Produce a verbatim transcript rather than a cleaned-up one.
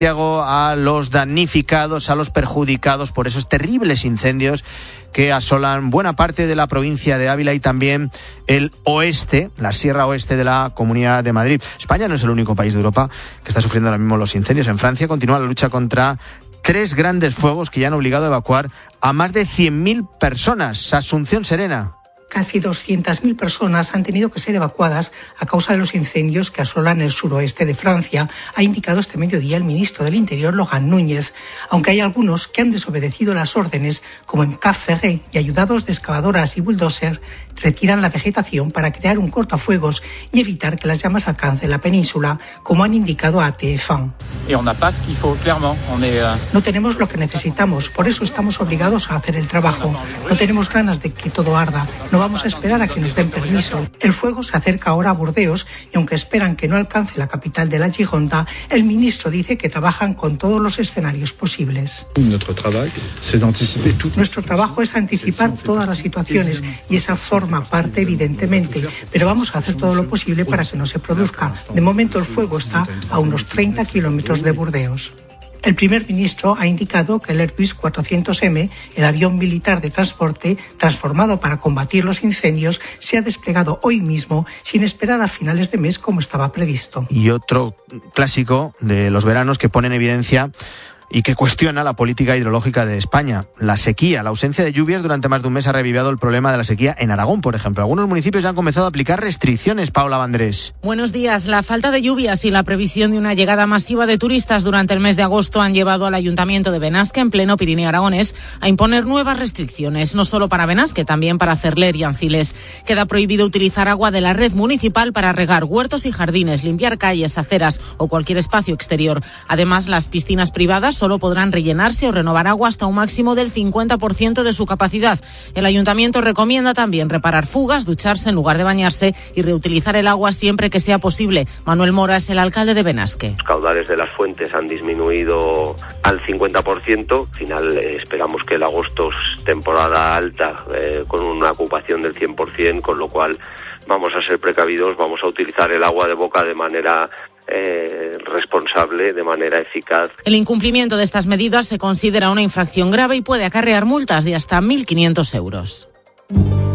a los damnificados, a los perjudicados por esos terribles incendios que asolan buena parte de la provincia de Ávila y también el oeste, la sierra oeste de la Comunidad de Madrid. España no es el único país de Europa que está sufriendo ahora mismo los incendios. En Francia continúa la lucha contra tres grandes fuegos que ya han obligado a evacuar a más de cien mil personas. Asunción Serena. Casi doscientas mil personas han tenido que ser evacuadas a causa de los incendios que asolan el suroeste de Francia, ha indicado este mediodía el ministro del Interior, Laurent Núñez, aunque hay algunos que han desobedecido las órdenes, como en Cap Ferret, y ayudados de excavadoras y bulldozer, retiran la vegetación para crear un cortafuegos y evitar que las llamas alcancen la península, como han indicado a T F uno. No tenemos lo que necesitamos, por eso estamos obligados a hacer el trabajo. No tenemos ganas de que todo arda. No vamos a esperar a que nos den permiso. El fuego se acerca ahora a Burdeos y aunque esperan que no alcance la capital de la Gironda, el ministro dice que trabajan con todos los escenarios posibles. Nuestro trabajo es anticipar todas las situaciones y esa forma parte evidentemente, pero vamos a hacer todo lo posible para que no se produzca. De momento el fuego está a unos treinta kilómetros de Burdeos. El primer ministro ha indicado que el Airbus cuatrocientos eme, el avión militar de transporte transformado para combatir los incendios, se ha desplegado hoy mismo sin esperar a finales de mes como estaba previsto. Y otro clásico de los veranos que pone en evidencia y que cuestiona la política hidrológica de España. La sequía, la ausencia de lluvias durante más de un mes ha revivido el problema de la sequía en Aragón, por ejemplo. Algunos municipios ya han comenzado a aplicar restricciones. Paula Vandrés. Buenos días. La falta de lluvias y la previsión de una llegada masiva de turistas durante el mes de agosto han llevado al Ayuntamiento de Benasque, en pleno Pirineo aragonés, a imponer nuevas restricciones, no solo para Benasque, también para Cerler y Anciles. Queda prohibido utilizar agua de la red municipal para regar huertos y jardines, limpiar calles, aceras o cualquier espacio exterior. Además, las piscinas privadas solo podrán rellenarse o renovar agua hasta un máximo del cincuenta por ciento de su capacidad. El ayuntamiento recomienda también reparar fugas, ducharse en lugar de bañarse y reutilizar el agua siempre que sea posible. Manuel Mora es el alcalde de Benasque. Los caudales de las fuentes han disminuido al cincuenta por ciento. Al final eh, esperamos que el agosto es temporada alta eh, con una ocupación del cien por ciento, con lo cual vamos a ser precavidos, vamos a utilizar el agua de boca de manera Eh, responsable, de manera eficaz. El incumplimiento de estas medidas se considera una infracción grave y puede acarrear multas de hasta mil quinientos euros.